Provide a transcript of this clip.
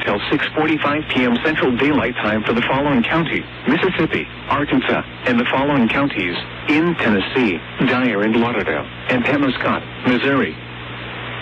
until 6:45 p.m. Central Daylight Time for the following counties: Mississippi, Arkansas, and the following counties in Tennessee: Dyer and Lauderdale, and Penobscot, Missouri.